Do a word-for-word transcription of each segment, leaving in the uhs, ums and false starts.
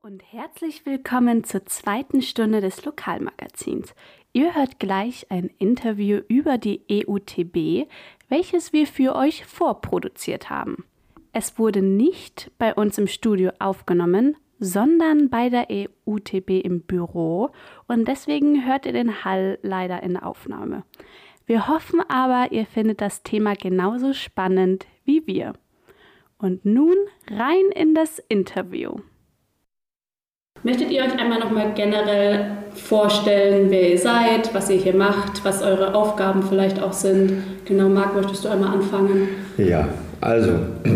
Und herzlich willkommen zur zweiten Stunde des Lokalmagazins. Ihr hört gleich ein Interview über die E U T B, welches wir für euch vorproduziert haben. Es wurde nicht bei uns im Studio aufgenommen, sondern bei der E U T B im Büro und deswegen hört ihr den Hall leider in der Aufnahme. Wir hoffen aber, ihr findet das Thema genauso spannend wie wir. Und nun rein in das Interview. Möchtet ihr euch einmal nochmal generell vorstellen, wer ihr seid, was ihr hier macht, was eure Aufgaben vielleicht auch sind? Genau, Marc, möchtest du einmal anfangen? Ja, also,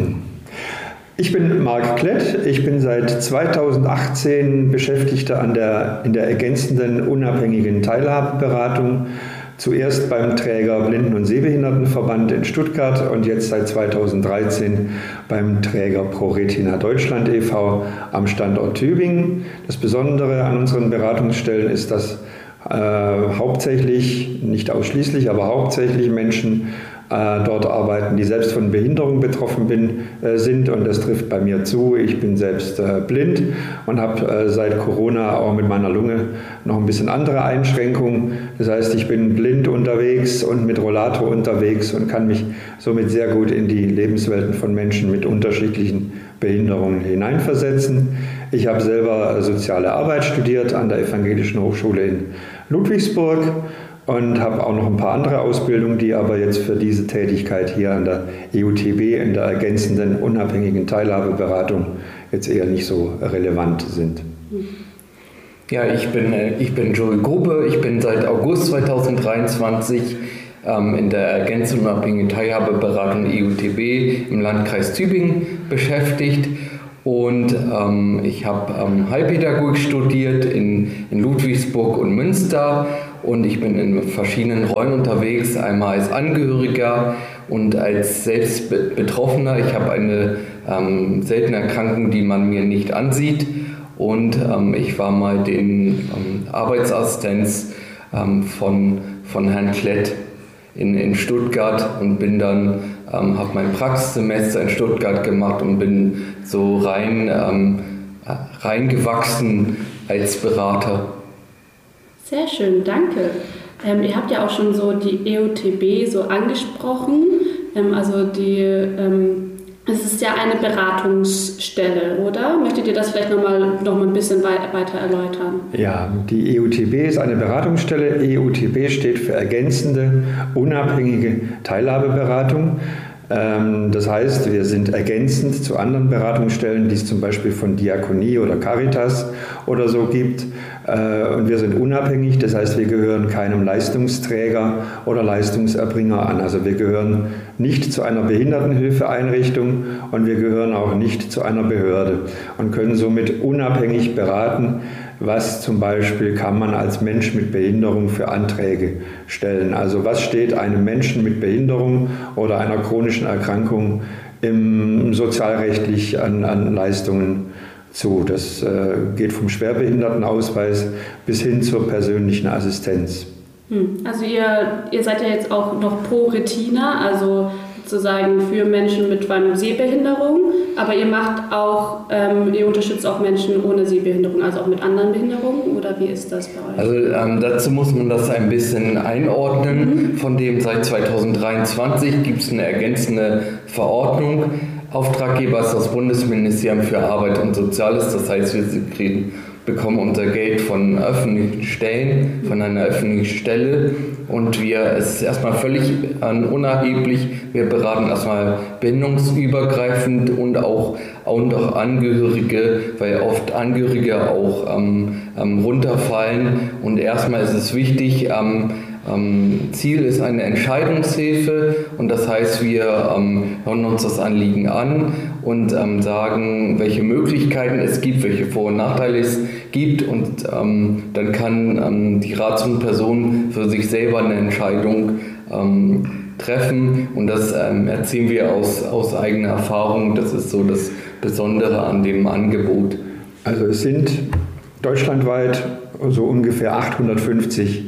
ich bin Marc Klett, ich bin seit zweitausendachtzehn Beschäftigter an der, in der ergänzenden unabhängigen Teilhabeberatung. Zuerst beim Träger Blinden- und Sehbehindertenverband in Stuttgart und jetzt seit zweitausenddreizehn beim Träger ProRetina Deutschland e V am Standort Tübingen. Das Besondere an unseren Beratungsstellen ist, dass äh, hauptsächlich, nicht ausschließlich, aber hauptsächlich Menschen äh, dort arbeiten, die selbst von Behinderung betroffen bin, äh, sind und das trifft bei mir zu. Ich bin selbst äh, blind und habe äh, seit Corona auch mit meiner Lunge noch ein bisschen andere Einschränkungen. Das heißt, ich bin blind unterwegs und mit Rollator unterwegs und kann mich somit sehr gut in die Lebenswelten von Menschen mit unterschiedlichen Behinderungen hineinversetzen. Ich habe selber soziale Arbeit studiert an der Evangelischen Hochschule in Ludwigsburg und habe auch noch ein paar andere Ausbildungen, die aber jetzt für diese Tätigkeit hier an der E U T B in der ergänzenden unabhängigen Teilhabeberatung jetzt eher nicht so relevant sind. Ja, ich bin, ich bin Joel Grube, ich bin seit August zweitausenddreiundzwanzig ähm, in der ergänzenden unabhängigen Teilhabeberatung E U T B im Landkreis Tübingen beschäftigt. Und ähm, ich habe ähm, Heilpädagogik studiert in, in Ludwigsburg und Münster und ich bin in verschiedenen Rollen unterwegs, einmal als Angehöriger und als Selbstbetroffener. Ich habe eine ähm, seltene Erkrankung, die man mir nicht ansieht und ähm, ich war mal den ähm, Arbeitsassistenz ähm, von, von Herrn Klett in, in Stuttgart und bin dann Ähm, habe mein Praxissemester in Stuttgart gemacht und bin so rein ähm, reingewachsen als Berater. Sehr schön, danke. Ähm, ihr habt ja auch schon so die E U T B so angesprochen. Ähm, also die, ähm, es ist ja eine Beratungsstelle, oder? Möchtet ihr das vielleicht nochmal noch mal ein bisschen wei- weiter erläutern? Ja, die E U T B ist eine Beratungsstelle. E U T B steht für ergänzende, unabhängige Teilhabeberatung. Das heißt, wir sind ergänzend zu anderen Beratungsstellen, die es zum Beispiel von Diakonie oder Caritas oder so gibt. Und wir sind unabhängig, das heißt, wir gehören keinem Leistungsträger oder Leistungserbringer an. Also wir gehören nicht zu einer Behindertenhilfeeinrichtung und wir gehören auch nicht zu einer Behörde und können somit unabhängig beraten, was zum Beispiel kann man als Mensch mit Behinderung für Anträge stellen. Also was steht einem Menschen mit Behinderung oder einer chronischen Erkrankung im sozialrechtlich an, an Leistungen zu. Das äh, geht vom Schwerbehindertenausweis bis hin zur persönlichen Assistenz. Also ihr, ihr seid ja jetzt auch noch ProRetina, also sozusagen für Menschen mit Sehbehinderung, aber ihr macht auch, ähm, ihr unterstützt auch Menschen ohne Sehbehinderung, also auch mit anderen Behinderungen, oder wie ist das bei euch? Also ähm, dazu muss man das ein bisschen einordnen. Mhm. Von dem seit zweitausenddreiundzwanzig gibt es eine ergänzende Verordnung. Auftraggeber ist das Bundesministerium für Arbeit und Soziales, das heißt, wir kriegen, bekommen unser Geld von öffentlichen Stellen, von einer öffentlichen Stelle und wir, es ist erstmal völlig unerheblich, wir beraten erstmal bindungsübergreifend und auch, und auch Angehörige, weil oft Angehörige auch ähm, ähm, runterfallen und erstmal ist es wichtig, ähm, Ähm, Ziel ist eine Entscheidungshilfe und das heißt, wir ähm, hören uns das Anliegen an und ähm, sagen, welche Möglichkeiten es gibt, welche Vor- und Nachteile es gibt und ähm, dann kann ähm, die Ratsperson für sich selber eine Entscheidung ähm, treffen und das ähm, erzählen wir aus, aus eigener Erfahrung. Das ist so das Besondere an dem Angebot. Also es sind deutschlandweit so ungefähr achthundertfünfzig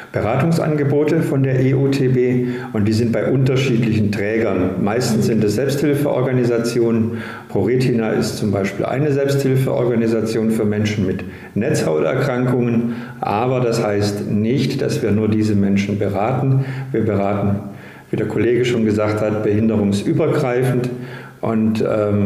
Beratungsangebote von der E U T B und die sind bei unterschiedlichen Trägern. Meistens sind es Selbsthilfeorganisationen. ProRetina ist zum Beispiel eine Selbsthilfeorganisation für Menschen mit Netzhauterkrankungen, aber das heißt nicht, dass wir nur diese Menschen beraten. Wir beraten, wie der Kollege schon gesagt hat, behinderungsübergreifend. Und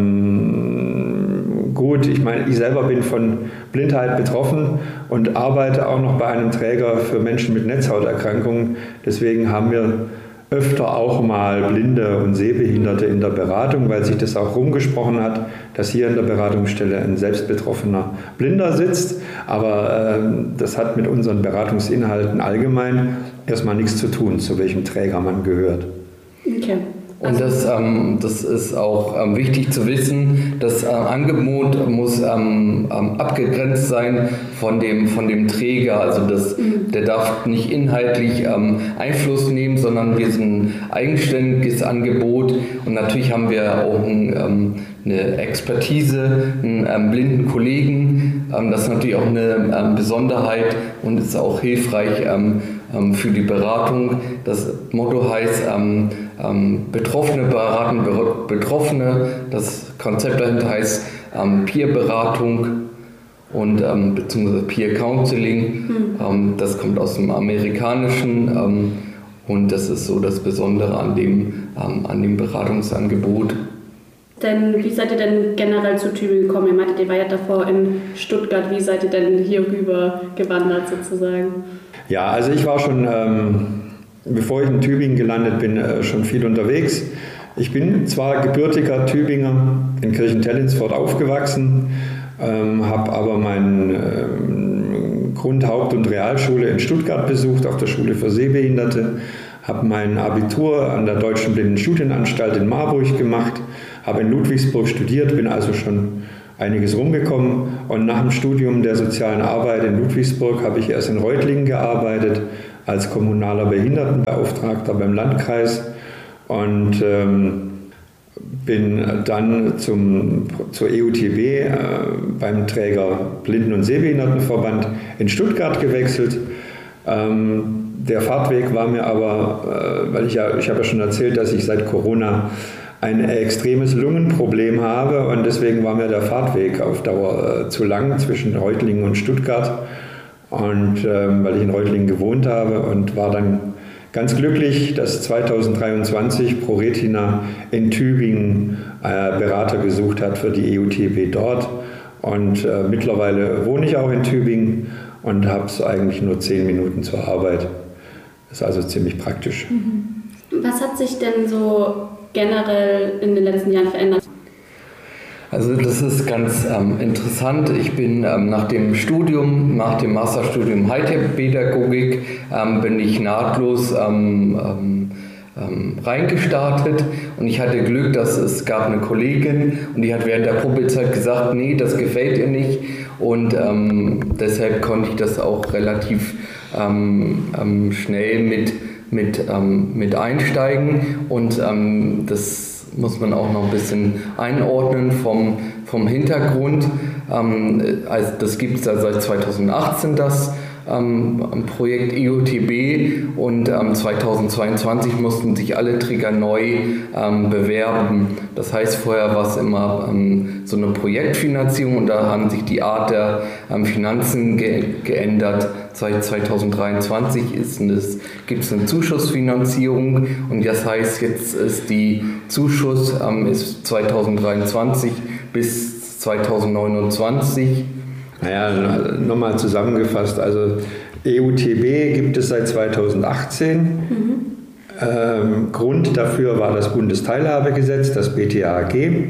ähm, gut, ich meine, ich selber bin von Blindheit betroffen und arbeite auch noch bei einem Träger für Menschen mit Netzhauterkrankungen. Deswegen haben wir öfter auch mal Blinde und Sehbehinderte in der Beratung, weil sich das auch rumgesprochen hat, dass hier in der Beratungsstelle ein selbstbetroffener Blinder sitzt. Aber äh, das hat mit unseren Beratungsinhalten allgemein erstmal nichts zu tun, zu welchem Träger man gehört. Okay. Und das, ähm, das ist auch ähm, wichtig zu wissen, das äh, Angebot muss ähm, ähm, abgegrenzt sein von dem, von dem Träger. Also das, mhm. der darf nicht inhaltlich ähm, Einfluss nehmen, sondern wir sind ein eigenständiges Angebot. Und natürlich haben wir auch ein, ähm, eine Expertise, einen ähm, blinden Kollegen. Ähm, das ist natürlich auch eine ähm, Besonderheit und ist auch hilfreich ähm, ähm, für die Beratung. Das Motto heißt ähm, ähm, Betroffene beraten Betroffene. Das Konzept dahinter heißt ähm, Peer-Beratung und ähm, beziehungsweise Peer-Counseling. Mhm. Ähm, das kommt aus dem Amerikanischen ähm, und das ist so das Besondere an dem, ähm, an dem Beratungsangebot. Denn wie seid ihr denn generell zu Tübingen gekommen? Ihr meintet, ihr war ja davor in Stuttgart. Wie seid ihr denn hier rüber gewandert sozusagen? Ja, also ich war schon, ähm, bevor ich in Tübingen gelandet bin, äh, schon viel unterwegs. Ich bin zwar gebürtiger Tübinger, in Kirchentellensfort aufgewachsen, ähm, habe aber meine ähm, Grund-, Haupt- und Realschule in Stuttgart besucht, auf der Schule für Sehbehinderte, habe mein Abitur an der Deutschen Blindenstudienanstalt in Marburg gemacht, habe in Ludwigsburg studiert, bin also schon einiges rumgekommen und nach dem Studium der sozialen Arbeit in Ludwigsburg habe ich erst in Reutlingen gearbeitet als kommunaler Behindertenbeauftragter beim Landkreis und ähm, bin dann zum, zur E U T B äh, beim Träger Blinden- und Sehbehindertenverband in Stuttgart gewechselt. Ähm, der Fahrtweg war mir aber, äh, weil ich ja, ich habe ja schon erzählt, dass ich seit Corona ein extremes Lungenproblem habe und deswegen war mir der Fahrtweg auf Dauer äh, zu lang zwischen Reutlingen und Stuttgart und ähm, weil ich in Reutlingen gewohnt habe und war dann ganz glücklich, dass zweitausenddreiundzwanzig ProRetina in Tübingen äh, Berater gesucht hat für die E U T B dort und äh, mittlerweile wohne ich auch in Tübingen und habe es eigentlich nur zehn Minuten zur Arbeit. Das ist also ziemlich praktisch. Was hat sich denn so generell in den letzten Jahren verändert? Also das ist ganz ähm, interessant. Ich bin ähm, nach dem Studium, nach dem Masterstudium Hightech-Pädagogik, ähm, bin ich nahtlos ähm, ähm, ähm, reingestartet und ich hatte Glück, dass es gab eine Kollegin und die hat während der Probezeit gesagt, nee, das gefällt ihr nicht und ähm, deshalb konnte ich das auch relativ ähm, ähm, schnell mit Mit, ähm, mit einsteigen und ähm, das muss man auch noch ein bisschen einordnen vom, vom Hintergrund. Ähm, also das gibt es ja seit zweitausendachtzehn, das ähm, Projekt E U T B und ähm, zweitausendzweiundzwanzig mussten sich alle Träger neu ähm, bewerben. Das heißt, vorher war es immer ähm, so eine Projektfinanzierung und da haben sich die Art der ähm, Finanzen ge geändert. Seit zweitausenddreiundzwanzig gibt es eine Zuschussfinanzierung und das heißt, jetzt ist die Zuschuss ähm, ist zweitausenddreiundzwanzig bis zweitausendneunundzwanzig. Naja, nochmal zusammengefasst, also E U T B gibt es seit zweitausendachtzehn. Mhm. Ähm, Grund dafür war das Bundesteilhabegesetz, das B T A G,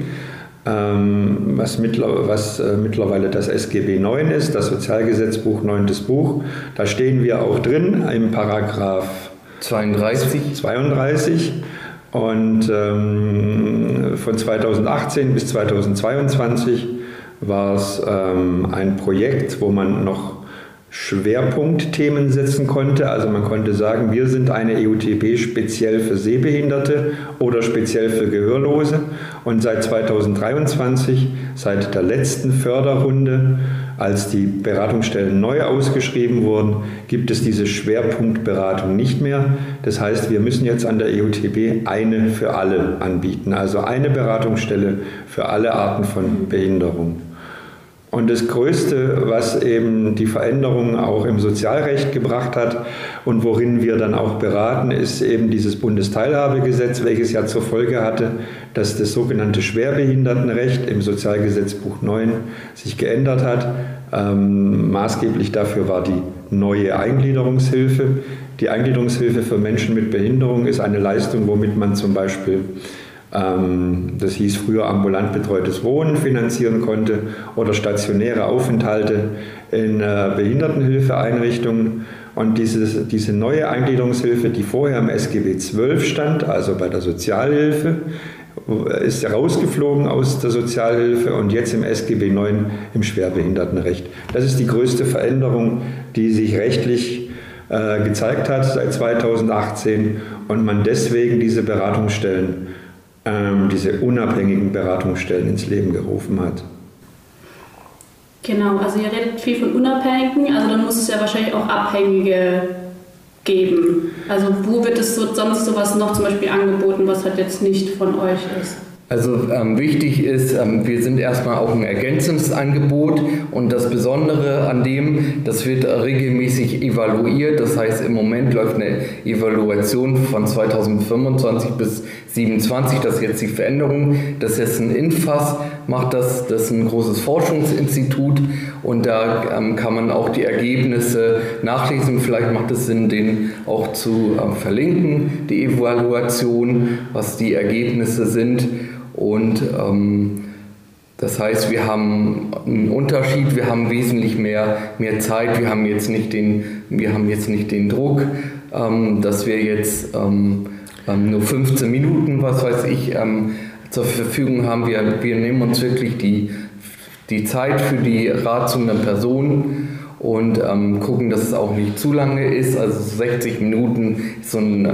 ähm, was, mittler, was äh, mittlerweile das S G B neun ist, das Sozialgesetzbuch, neuntes Buch. Da stehen wir auch drin im Paragraph zweiunddreißig. zweiunddreißig. Und ähm, von zweitausendachtzehn bis zweitausendzweiundzwanzig war es ähm, ein Projekt, wo man noch Schwerpunktthemen setzen konnte. Also man konnte sagen, wir sind eine E U T B speziell für Sehbehinderte oder speziell für Gehörlose. Und seit zweitausenddreiundzwanzig, seit der letzten Förderrunde, als die Beratungsstellen neu ausgeschrieben wurden, gibt es diese Schwerpunktberatung nicht mehr. Das heißt, wir müssen jetzt an der E U T B eine für alle anbieten. Also eine Beratungsstelle für alle Arten von Behinderung. Und das Größte, was eben die Veränderung auch im Sozialrecht gebracht hat und worin wir dann auch beraten, ist eben dieses Bundesteilhabegesetz, welches ja zur Folge hatte, dass das sogenannte Schwerbehindertenrecht im Sozialgesetzbuch neun sich geändert hat. Ähm, maßgeblich dafür war die neue Eingliederungshilfe. Die Eingliederungshilfe für Menschen mit Behinderung ist eine Leistung, womit man zum Beispiel das hieß früher ambulant betreutes Wohnen finanzieren konnte oder stationäre Aufenthalte in Behindertenhilfeeinrichtungen. Und dieses, diese neue Eingliederungshilfe, die vorher im S G B zwölf stand, also bei der Sozialhilfe, ist rausgeflogen aus der Sozialhilfe und jetzt im S G B neun im Schwerbehindertenrecht. Das ist die größte Veränderung, die sich rechtlich äh, gezeigt hat seit zweitausendachtzehn und man deswegen diese Beratungsstellen diese unabhängigen Beratungsstellen ins Leben gerufen hat. Genau, also ihr redet viel von Unabhängigen, also dann muss es ja wahrscheinlich auch Abhängige geben. Also wo wird es so, sonst sowas noch zum Beispiel angeboten, was halt jetzt nicht von euch ist? Also ähm, wichtig ist, ähm, wir sind erstmal auch ein ergänzendes Angebot und das Besondere an dem, das wird regelmäßig evaluiert. Das heißt, im Moment läuft eine Evaluation von zweitausendfünfundzwanzig bis siebenundzwanzig, das ist jetzt die Veränderung. Das ist jetzt ein INFAS, macht das, das ist ein großes Forschungsinstitut und da ähm, kann man auch die Ergebnisse nachlesen. Vielleicht macht es Sinn, den auch zu äh, verlinken, die Evaluation, was die Ergebnisse sind. Und ähm, das heißt, wir haben einen Unterschied, wir haben wesentlich mehr, mehr Zeit, wir haben jetzt nicht den, wir haben jetzt nicht den Druck, ähm, dass wir jetzt ähm, ähm, nur fünfzehn Minuten, was weiß ich, ähm, zur Verfügung haben. Wir, wir nehmen uns wirklich die, die Zeit für die ratsuchenden Personen und ähm, gucken, dass es auch nicht zu lange ist. Also sechzig Minuten ist so ein